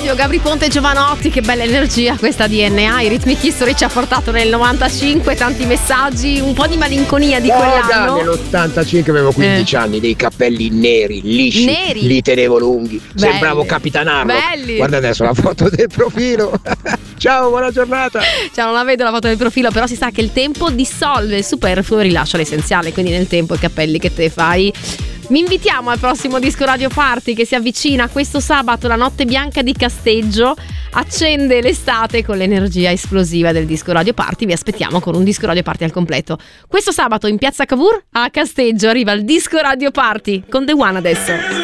Fabio, Gabri Ponte e Giovanotti, che bella energia questa DNA. I Rhythmic History ci ha portato nel 95 tanti messaggi, un po' di malinconia di quell'anno. Nell'85 avevo 15 anni, dei capelli neri, lisci, li tenevo lunghi, belli. Sembravo Capitan Harlock. Belli. Guarda adesso la foto del profilo. Ciao, buona giornata. Ciao, non la vedo la foto del profilo, però si sa che il tempo dissolve il superfluo e rilascia l'essenziale, quindi nel tempo i capelli che te fai. Vi invitiamo al prossimo Disco Radio Party che si avvicina questo sabato, la notte bianca di Casteggio. Accende l'estate con l'energia esplosiva del Disco Radio Party. Vi aspettiamo con un Disco Radio Party al completo. Questo sabato in piazza Cavour a Casteggio arriva il Disco Radio Party con The One adesso.